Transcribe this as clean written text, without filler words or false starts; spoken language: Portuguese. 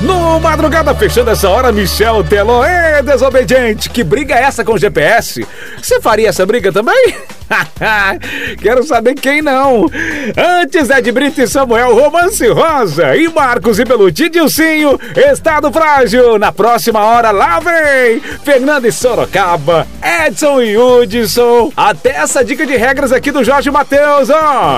No Madrugada fechando essa hora, Michel Teló. Desobediente, que briga é essa com o GPS? Você faria essa briga também? Quero saber quem não. Antes Ed Brito e Samuel, Romance Rosa. E Marcos e Beluti, Dilcinho, Estado Frágil. Na próxima hora, lá vem Fernanda e Sorocaba, Edson e Hudson. Até essa dica de regras aqui do Jorge Mateus, ó.